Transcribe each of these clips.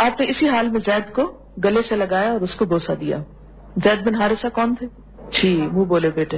آپ نے اسی حال میں زید کو گلے سے لگایا اور اس کو بوسہ دیا۔ زید بن حارثہ کون تھے؟ جی منہ بولے بیٹے۔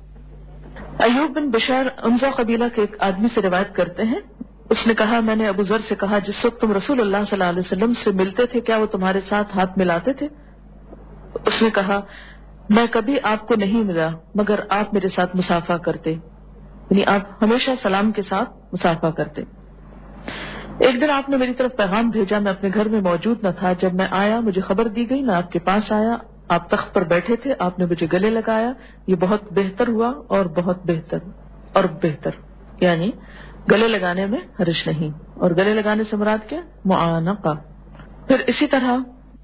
ایوب بن بشار انزا قبیلہ کے ایک آدمی سے روایت کرتے ہیں، اس نے کہا میں نے ابو ذر سے کہا جس وقت تم رسول اللہ صلی اللہ علیہ وسلم سے ملتے تھے کیا وہ تمہارے ساتھ ہاتھ ملاتے تھے؟ اس نے کہا میں کبھی آپ کو نہیں ملا مگر آپ میرے ساتھ مصافحہ کرتے، یعنی آپ ہمیشہ سلام کے ساتھ مصافحہ کرتے۔ ایک دن آپ نے میری طرف پیغام بھیجا، میں اپنے گھر میں موجود نہ تھا، جب میں آیا مجھے خبر دی گئی، میں آپ کے پاس آیا، آپ تخت پر بیٹھے تھے، آپ نے مجھے گلے لگایا، یہ بہت بہتر ہوا اور بہت بہتر اور بہتر، یعنی گلے لگانے میں حرج نہیں، اور گلے لگانے سے مراد کیا؟ معانقہ۔ پھر اسی طرح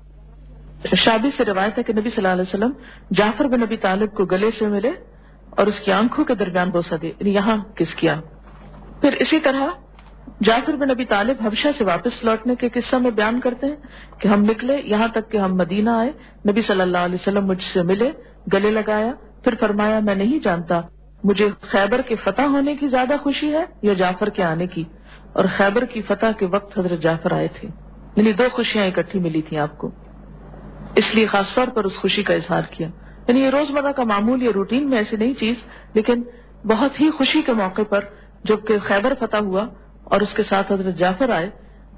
شابی سے روایت ہے کہ نبی صلی اللہ علیہ وسلم جعفر بن ابی طالب کو گلے سے ملے اور اس کی آنکھوں کے درمیان بوسہ دے، یعنی یہاں کس کیا۔ پھر اسی طرح جعفر بن ابی طالب حبشہ سے واپس لوٹنے کے قصہ میں بیان کرتے ہیں کہ ہم نکلے یہاں تک کہ ہم مدینہ آئے، نبی صلی اللہ علیہ وسلم مجھ سے ملے، گلے لگایا، پھر فرمایا میں نہیں جانتا مجھے خیبر کے فتح ہونے کی زیادہ خوشی ہے یا جعفر کے آنے کی، اور خیبر کی فتح کے وقت حضرت جعفر آئے تھے، یعنی دو خوشیاں اکٹھی ملی تھیں آپ کو، اس لیے خاص طور پر اس خوشی کا اظہار کیا۔ یعنی یہ روزمرہ کا معمول یا روٹین میں ایسی نہیں چیز، لیکن بہت ہی خوشی کے موقع پر جبکہ خیبر فتح ہوا اور اس کے ساتھ حضرت جعفر آئے،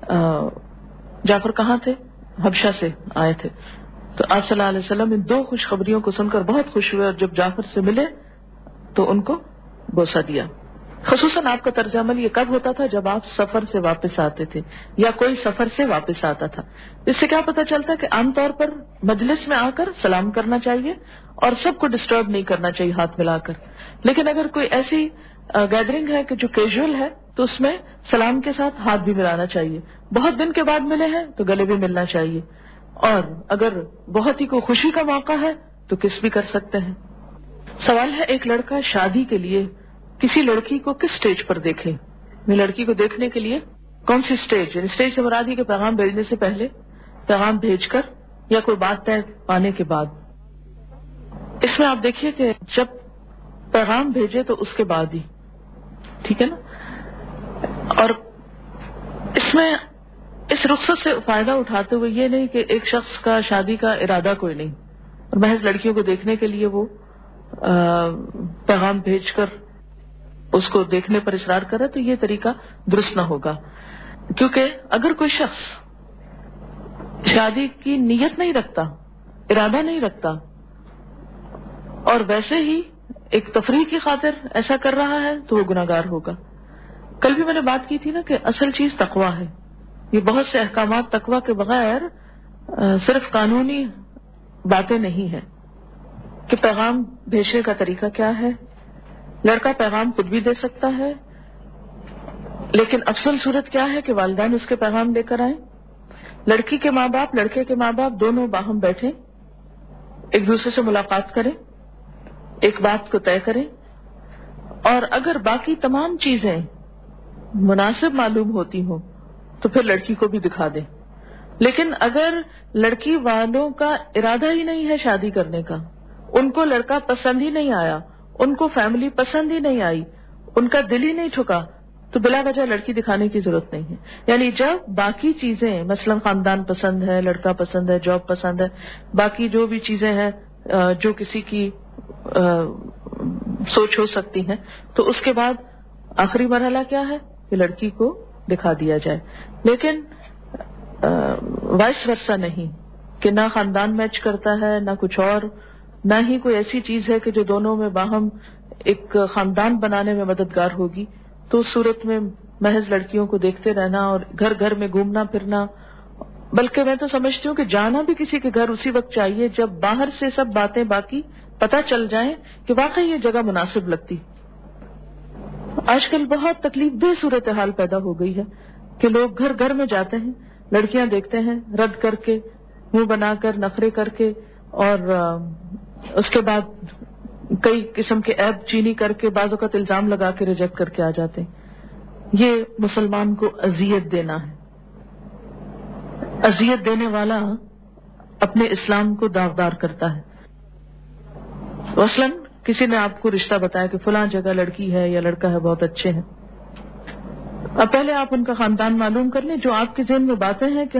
جعفر کہاں تھے؟ حبشہ سے آئے تھے، تو آپ صلی اللہ علیہ وسلم ان دو خوشخبریوں کو سن کر بہت خوش ہوئے، اور جب جعفر سے ملے تو ان کو بوسہ دیا۔ خصوصاً آپ کا طرز عمل یہ کب ہوتا تھا؟ جب آپ سفر سے واپس آتے تھے یا کوئی سفر سے واپس آتا تھا۔ اس سے کیا پتہ چلتا ہے کہ عام طور پر مجلس میں آ کر سلام کرنا چاہیے اور سب کو ڈسٹرب نہیں کرنا چاہیے ہاتھ ملا کر، لیکن اگر کوئی ایسی گیدرنگ ہے کہ جو کیجول ہے تو اس میں سلام کے ساتھ ہاتھ بھی ملانا چاہیے، بہت دن کے بعد ملے ہیں تو گلے بھی ملنا چاہیے، اور اگر بہت ہی کوئی خوشی کا موقع ہے تو کس بھی کر سکتے ہیں۔ سوال ہے ایک لڑکا شادی کے لیے کسی لڑکی کو کس سٹیج پر دیکھے؟ لڑکی کو دیکھنے کے لیے کون سی سٹیج؟ یعنی سٹیج سے مراد یہ کہ پیغام بھیجنے سے پہلے، پیغام بھیج کر، یا کوئی بات طے پانے کے بعد۔ اس میں آپ دیکھیے کہ جب پیغام بھیجے تو اس کے بعد ہی، ٹھیک ہے نا، اور اس میں اس رخصت سے فائدہ اٹھاتے ہوئے یہ نہیں کہ ایک شخص کا شادی کا ارادہ کوئی نہیں اور محض لڑکیوں کو دیکھنے کے لیے وہ پیغام بھیج کر اس کو دیکھنے پر اصرار کرے، تو یہ طریقہ درست نہ ہوگا، کیونکہ اگر کوئی شخص شادی کی نیت نہیں رکھتا، ارادہ نہیں رکھتا، اور ویسے ہی ایک تفریح کی خاطر ایسا کر رہا ہے تو وہ گناہگار ہوگا۔ کل بھی میں نے بات کی تھی نا کہ اصل چیز تقویٰ ہے، یہ بہت سے احکامات تقویٰ کے بغیر صرف قانونی باتیں نہیں ہیں کہ پیغام بھیجنے کا طریقہ کیا ہے۔ لڑکا پیغام خود بھی دے سکتا ہے، لیکن افضل صورت کیا ہے کہ والدین اس کے پیغام لے کر آئیں، لڑکی کے ماں باپ لڑکے کے ماں باپ دونوں باہم بیٹھیں، ایک دوسرے سے ملاقات کریں، ایک بات کو طے کریں، اور اگر باقی تمام چیزیں مناسب معلوم ہوتی ہوں تو پھر لڑکی کو بھی دکھا دیں۔ لیکن اگر لڑکی والوں کا ارادہ ہی نہیں ہے شادی کرنے کا، ان کو لڑکا پسند ہی نہیں آیا، ان کو فیملی پسند ہی نہیں آئی، ان کا دل ہی نہیں ٹھکا، تو بلا وجہ لڑکی دکھانے کی ضرورت نہیں ہے۔ یعنی جب باقی چیزیں مثلا خاندان پسند ہے، لڑکا پسند ہے، جاب پسند ہے، باقی جو بھی چیزیں ہیں جو کسی کی سوچ ہو سکتی ہیں، تو اس کے بعد آخری مرحلہ کیا ہے کہ لڑکی کو دکھا دیا جائے، لیکن وائس ورثہ نہیں کہ نہ خاندان میچ کرتا ہے نہ کچھ اور، نہ ہی کوئی ایسی چیز ہے کہ جو دونوں میں باہم ایک خاندان بنانے میں مددگار ہوگی، تو اس صورت میں محض لڑکیوں کو دیکھتے رہنا اور گھر گھر میں گھومنا پھرنا، بلکہ میں تو سمجھتی ہوں کہ جانا بھی کسی کے گھر اسی وقت چاہیے جب باہر سے سب باتیں باقی پتہ چل جائیں کہ واقعی یہ جگہ مناسب لگتی۔ آج کل بہت تکلیف دہ صورتحال پیدا ہو گئی ہے کہ لوگ گھر گھر میں جاتے ہیں، لڑکیاں دیکھتے ہیں، رد کر کے، منہ بنا کر، نخرے کر کے، اور اس کے بعد کئی قسم کے عیب چینی کر کے، بعض اوقات الزام لگا کے ریجیکٹ کر کے آ جاتے ہیں۔ یہ مسلمان کو اذیت دینا ہے۔ اذیت دینے والا اپنے اسلام کو داغدار کرتا ہے۔ مثلاً کسی نے آپ کو رشتہ بتایا کہ فلاں جگہ لڑکی ہے یا لڑکا ہے، بہت اچھے ہیں، اب پہلے آپ ان کا خاندان معلوم کر لیں، جو آپ کے ذہن میں باتیں ہیں کہ